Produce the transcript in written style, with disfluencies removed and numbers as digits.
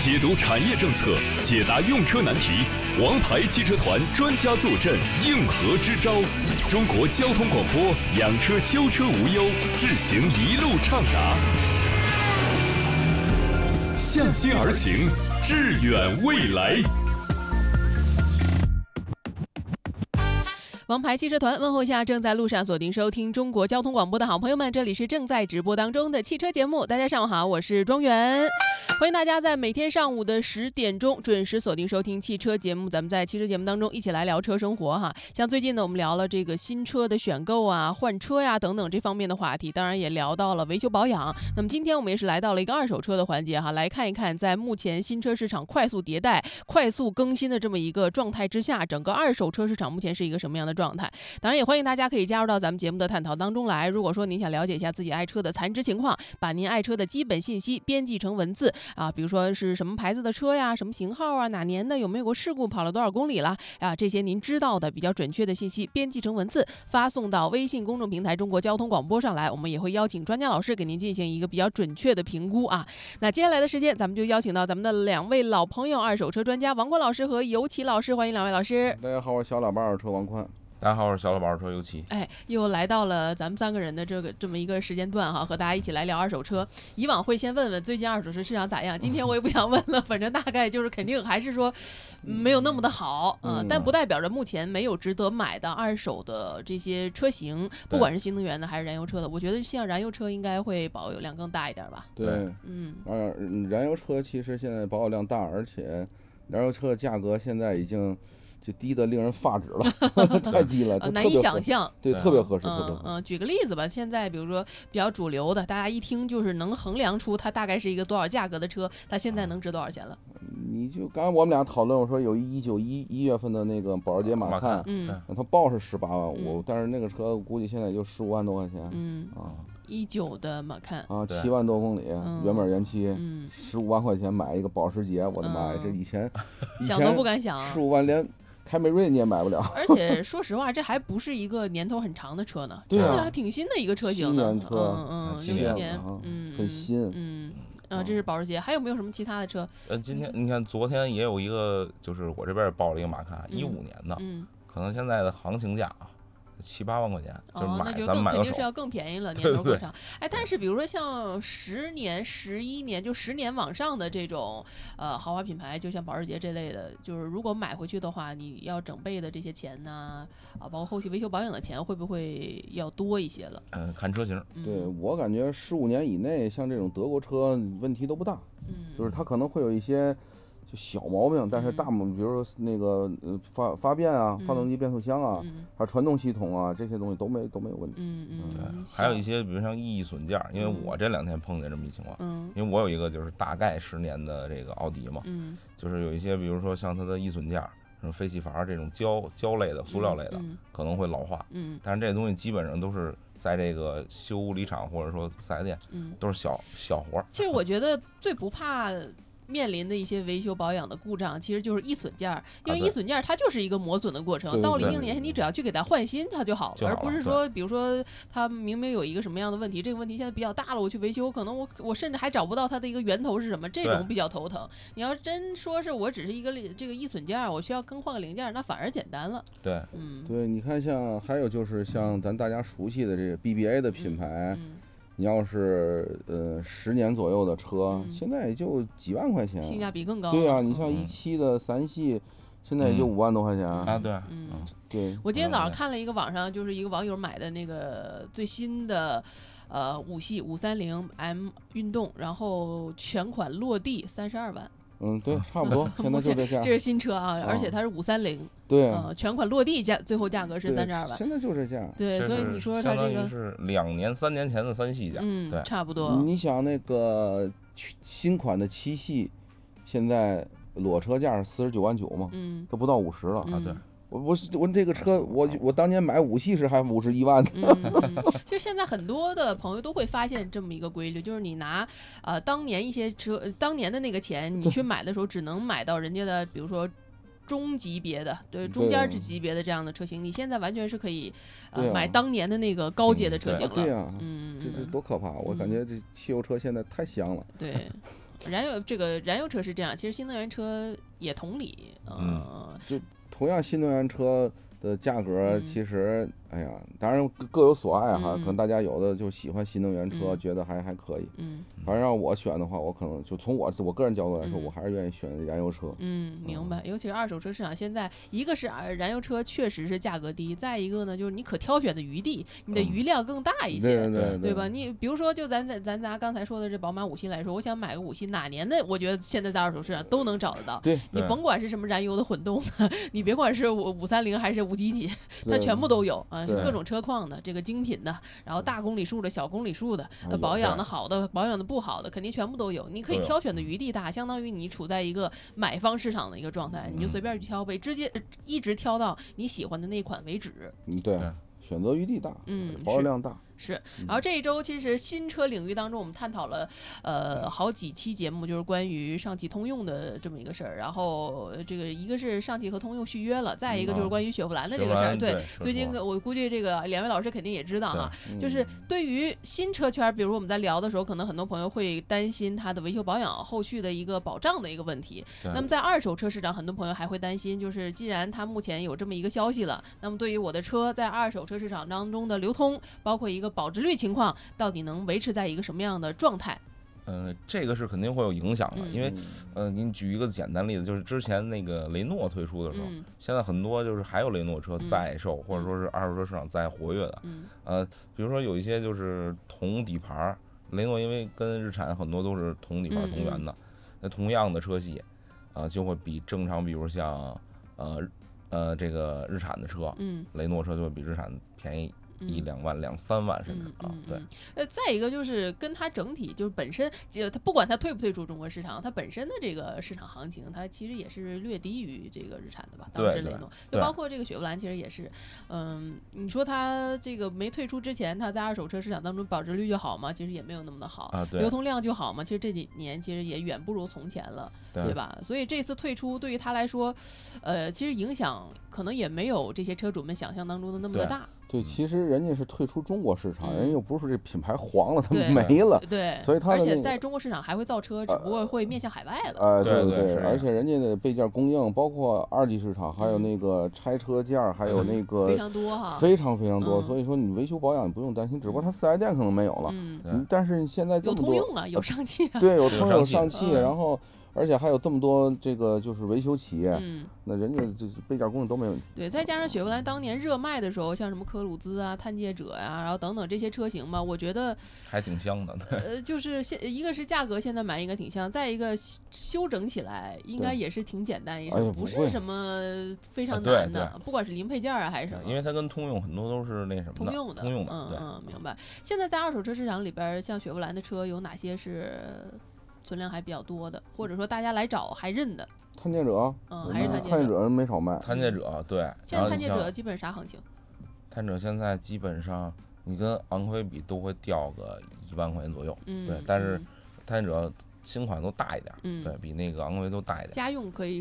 解读产业政策，解答用车难题，王牌汽车团专家坐镇，应和支招。中国交通广播，养车修车无忧，智行一路畅达。向心而行，致远未来。 王牌汽车团问候一下正在路上锁定收听中国交通广播的好朋友们，这里是正在直播当中的汽车节目。大家上午好，我是庄园，欢迎大家在每天上午的10点钟准时锁定收听汽车节目。咱们在汽车节目当中一起来聊车生活哈。像最近呢，我们聊了这个新车的选购啊、换车呀等等这方面的话题，当然也聊到了维修保养。那么今天我们也是来到了一个二手车的环节哈，来看一看在目前新车市场快速迭代、快速更新的这么一个状态之下，整个二手车市场目前是一个什么样的状态。当然也欢迎大家可以加入到咱们节目的探讨当中来。如果说您想了解一下自己爱车的残值情况，把您爱车的基本信息编辑成文字啊，比如说是什么牌子的车呀，什么型号啊，哪年的，有没有过事故，跑了多少公里了啊，这些您知道的比较准确的信息编辑成文字，发送到微信公众平台中国交通广播上来，我们也会邀请专家老师给您进行一个比较准确的评估啊。那接下来的时间咱们就邀请到咱们的2位老朋友，二手车专家王宽老师和尤其老师，欢迎2位老师。 大家好，我是小喇叭二手车王宽。 大家好，我是小老板二手车尤其。 又来到了咱们3个人的这么一个时间段哈，和大家一起来聊二手车。以往会先问问最近二手车市场咋样，今天我也不想问了，反正大概就是肯定还是说没有那么的好，但不代表着目前没有值得买的二手的这些车型，不管是新能源的还是燃油车的，我觉得像燃油车应该会保有量更大一点吧。 对，燃油车其实现在保有量大，而且燃油车的价格现在已经就低得令人发指了，太低了， 难以想象。 对，特别合适， 举个例子吧，现在比如说比较主流的，大家一听就是能衡量出它大概是一个多少价格的车，它现在能值多少钱了？ 你就刚才我们俩讨论，我说有1月份的那个保时捷马看，它报是18万5，但是那个车估计现在就15万多块钱 ，19的马看啊，7万多公里，原本原漆，15万块钱买一个保时捷，我的妈呀，这以前想都不敢想 ，15万连凯美瑞你也买不了。 而且说实话，这还不是一个年头很长的车呢， 对还挺新的一个车型呢， 新年车 ，67年， 很新， 这是保时捷，还有没有什么其他的车？ 今天你看，昨天也有一个，就是我这边报了一个马看，15年的，可能现在的行情价7、8万块钱，就是那就肯定是要更便宜了，年头更长。但是比如说像10年、11年，就10年往上的这种豪华品牌，就像保时捷这类的，就是如果买回去的话，你要整备的这些钱呢，包括后期维修保养的钱，会不会要多一些了？ 看车型。 对，我感觉15年以内，像这种德国车问题都不大，就是它可能会有一些就小毛病，但是大毛病，比如说那个发变啊，发动机变速箱啊，还有传动系统啊，这些东西都没有问题。 对，还有一些比如像易损件，因为我这2天碰见这么一情况，因为我有一个就是大概10年的这个奥迪嘛，就是有一些比如说像它的易损件，什么废气阀这种胶类的、塑料类的，可能会老化，但是这东西基本上都是在这个修理厂或者说4S店，都是小活。 其实我觉得最不怕面临的一些维修保养的故障，其实就是易损件，因为易损件它就是一个磨损的过程，到了一定年限，你只要去给它换新，它就好了，而不是说，比如说它明明有一个什么样的问题，这个问题现在比较大了，我去维修，可能我甚至还找不到它的一个源头是什么，这种比较头疼。你要真说是我只是一个这个易损件，我需要更换个零件，那反而简单了。 对， 对，你看像还有就是像咱大家熟悉的这个 BBA 的品牌。你要是10年左右的车，现在也就几万块钱， 性价比更高。 对啊，你像17的3系，现在也就5万多块钱啊。对， 对。 我今天早上看了一个网上，就是一个网友买的那个最新的5系530M 运动，然后全款落地32万。 对，差不多，现在就这价。 这是新车啊，而且它是530， 对， 全款落地最后价格是32万， 现在就这价。 对，所以你说它这个是2年3年前的3系价，对， 差不多。 你想那个新款的7系，现在裸车价是49万9嘛，都不到50了啊，对。 我这个车，我当年买5系时还51万呢。 其实现在很多的朋友都会发现这么一个规律，就是你拿当年一些车当年的那个钱，你去买的时候，只能买到人家的，比如说中级别的，对中间级别的这样的车型，你现在完全是可以买当年的那个高阶的车型了。 对呀，这多可怕！我感觉这汽油车现在太香了。 对。 燃油车是这样，其实新能源车也同理， 就同样新能源车的价格其实，哎呀，当然各有所爱哈，可能大家有的就喜欢新能源车，觉得还可以。反正让我选的话，我可能就从我个人角度来说，我还是愿意选燃油车。 明白。尤其是二手车市场现在，一个是燃油车确实是价格低，再一个呢就是你可挑选的余地，你的余量更大一些，对吧？你比如说就咱拿刚才说的这宝马5系来说，我想买个5系，哪年的我觉得现在在二手市场都能找得到。 对， 你甭管是什么燃油的混动的，你别管是530还是5几几，它全部都有啊，是各种车况的，这个精品的，然后大公里数的、小公里数的，保养的好的、保养的不好的，肯定全部都有。你可以挑选的余地大，相当于你处在一个买方市场的一个状态，你就随便去挑呗，一直挑到你喜欢的那款为止。 对，选择余地大，保有量大。 是，然后这一周其实新车领域当中，我们探讨了好几期节目，就是关于上汽通用的这么一个事儿。然后这个一个是上汽和通用续约了，再一个就是关于雪佛兰的这个事儿。对，最近我估计这个两位老师肯定也知道哈，就是对于新车圈，比如我们在聊的时候，可能很多朋友会担心它的维修保养后续的一个保障的一个问题。那么在二手车市场，很多朋友还会担心，就是既然它目前有这么一个消息了，那么对于我的车在二手车市场当中的流通，包括一个保值率情况到底能维持在一个什么样的状态？ 这个是肯定会有影响的，因为给你举一个简单例子，就是之前那个雷诺推出的时候，现在很多就是还有雷诺车在售，或者说是二手车市场在活跃的，比如说有一些就是同底盘，雷诺因为跟日产很多都是同底盘同源的，那同样的车系，就会比正常，比如像这个日产的车，雷诺车就会比日产便宜1、2万、2、3万甚至对。 再一个就是跟它整体就是本身，它不管它退不退出中国市场，它本身的这个市场行情，它其实也是略低于这个日产的吧？当时雷诺，就包括这个雪佛兰，其实也是，你说它这个没退出之前，它在二手车市场当中保值率就好吗？其实也没有那么的好，流通量就好吗？其实这几年其实也远不如从前了，对吧？所以这次退出对于它来说，其实影响可能也没有这些车主们想象当中的那么的大。 对，其实人家是退出中国市场，人又不是这品牌黄了，它没了， 对， 所以它而且在中国市场还会造车，只不过会面向海外了。 对，而且人家的备件供应，包括2级市场，还有那个拆车件，还有那个非常多哈， 非常多。所以说你维修保养你不用担心，只不过它4S店可能没有了，但是现在这么多有通用啊，有上汽啊， 对，有通用、上汽，然后。而且还有这么多这个就是维修企业，那人家这备件供应都没问题。 对，再加上雪佛兰当年热卖的时候，像什么科鲁兹啊、探界者呀，然后等等这些车型吧，我觉得还挺香的。 就是一个是价格现在买应该挺香，再一个修整起来应该也是挺简单一声，不是什么非常难的，不管是零配件啊还是什么。 因为它跟通用很多都是那什么通用的，明白。现在在二手车市场里边，像雪佛兰的车有哪些是存量还比较多的，或者说大家来找还认的？ 探界者， 还是探界者没少卖。 探界者对， 现在探界者基本啥行情？ 探界者现在基本上你跟昂科威比都会掉个1万块钱左右，对，但是探界者新款都大一点，对比那个昂科威都大一点。 家用可以